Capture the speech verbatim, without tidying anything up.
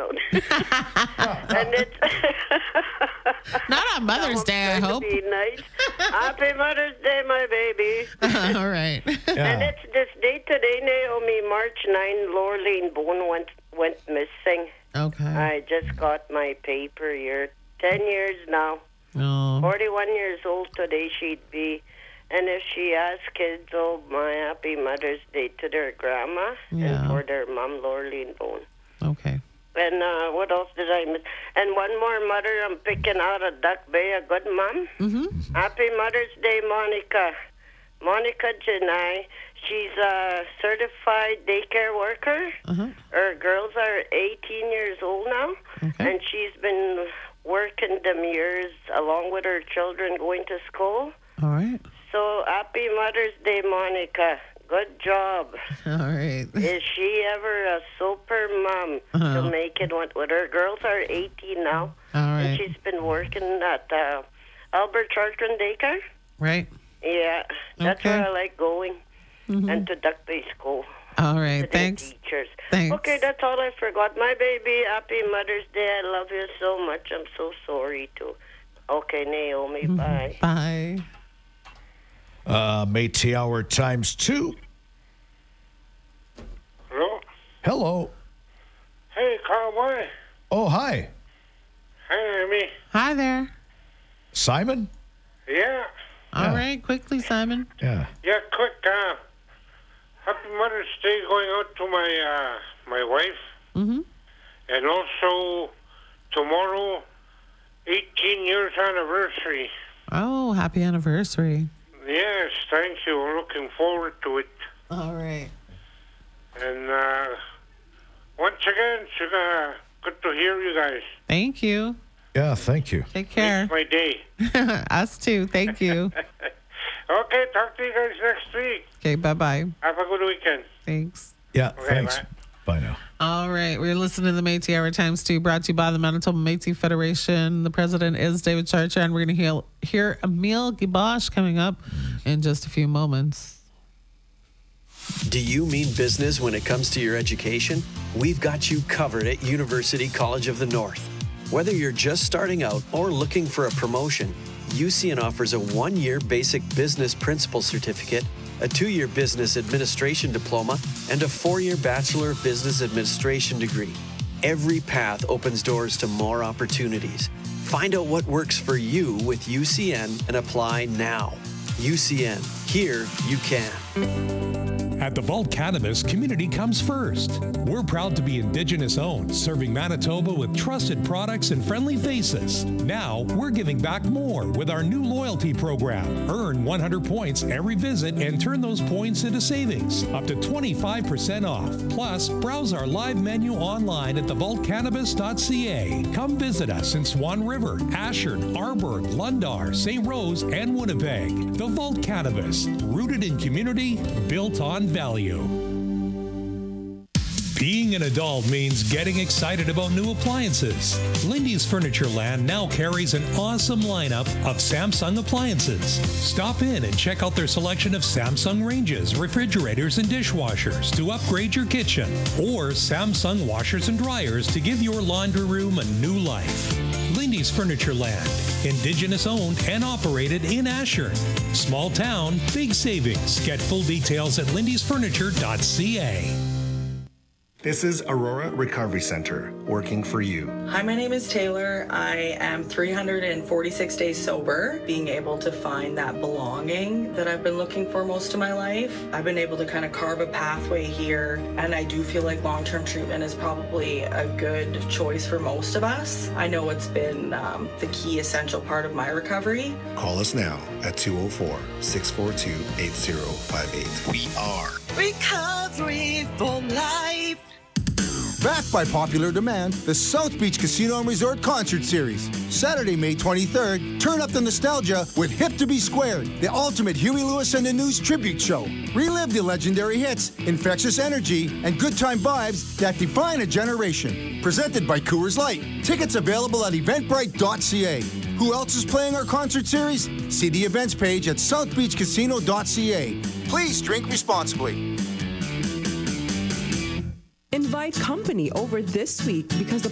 out. And it's not on Mother's Day, I hope. Be nice. Happy Mother's Day, my baby. All right. Yeah. And it's this day today, Naomi, March ninth, Lorraine Bone went, went missing. Okay. I just got my paper here. Ten years now. Oh. forty-one years old today she'd be. And if she has kids, oh, my happy Mother's Day to their grandma Yeah. and for their mom, Lorraine Bone. Okay. And uh, what else did I miss? And one more mother I'm picking out of Duck Bay, a good mom. Mm-hmm. Happy Mother's Day, Monica. Monica Janai. She's a certified daycare worker. Uh-huh. Her girls are eighteen years old now. Okay. And she's been working them years along with her children going to school. All right. So happy Mother's Day, Monica. Good job. All right. Is she ever a super mom Uh-huh. to make it with, with her girls are eighteen now. All And right. she's been working at uh, Albert Charlton Daycare. Right. Yeah, that's Okay. where I like going. Mhm. And to Duck Bay School. All To right. their Thanks. teachers. Thanks. Okay, that's all I forgot. My baby, happy Mother's Day. I love you so much. I'm so sorry too. Okay, Naomi, bye. Bye. Uh, Métis Hour times two. Hello? Hello. Hey, cowboy. Oh, hi. Hey, me. Hi there. Simon? Yeah. All Yeah. right. Quickly, Simon. Yeah. Yeah, quick. Uh, happy Mother's Day going out to my uh, my wife. Mm-hmm. And also tomorrow, eighteen years anniversary. Oh, happy anniversary. Yes, thank you. I'm looking forward to it. All right. And uh, once again, it's uh, good to hear you guys. Thank you. Yeah, thank you. Take care. Makes my day. Us too. Thank you. Okay, talk to you guys next week. Okay. Bye-bye. Have a good weekend. Thanks. Yeah, Okay, thanks. bye. Bye now. All right, we're listening to the Métis Hour Times two, brought to you by the Manitoba Métis Federation. The president is David Charcher, and we're going to hear, hear Emile Gibosh coming up in just a few moments. Do you mean business when it comes to your education? We've got you covered at University College of the North. Whether you're just starting out or looking for a promotion, U C N offers a one-year basic business principal certificate, a two-year business administration diploma, and a four-year Bachelor of Business Administration degree. Every path opens doors to more opportunities. Find out what works for you with U C N and apply now. U C N, here you can. At the Vault Cannabis, community comes first. We're proud to be Indigenous owned, serving Manitoba with trusted products and friendly faces. Now, we're giving back more with our new loyalty program. Earn one hundred points every visit and turn those points into savings, up to twenty-five percent off. Plus, browse our live menu online at the vault cannabis dot c a. Come visit us in Swan River, Ashford, Arborg, Lundar, Saint Rose, and Winnipeg. The Vault Cannabis, rooted in community, built on value. Being an adult means getting excited about new appliances. Lindy's Furniture Land now carries an awesome lineup of Samsung appliances. Stop in and check out their selection of Samsung ranges, refrigerators, and dishwashers to upgrade your kitchen, or Samsung washers and dryers to give your laundry room a new life. Lindy's Furniture Land, Indigenous owned and operated in Ashford. Small town, big savings. Get full details at lindys furniture dot c a. This is Aurora Recovery Center, working for you. Hi, my name is Taylor. I am three hundred forty-six days sober, being able to find that belonging that I've been looking for most of my life. I've been able to kind of carve a pathway here, and I do feel like long-term treatment is probably a good choice for most of us. I know it's been um, the key essential part of my recovery. Call us now at two oh four, six four two, eight oh five eight. We are Recovery for Life. Backed by popular demand, the South Beach Casino and Resort Concert Series. Saturday, May twenty-third, turn up the nostalgia with Hip to Be Squared, the ultimate Huey Lewis and the News tribute show. Relive the legendary hits, infectious energy, and good time vibes that define a generation. Presented by Coors Light. Tickets available at eventbrite dot c a. Who else is playing our concert series? See the events page at south beach casino dot c a. Please drink responsibly. Invite company over this week because the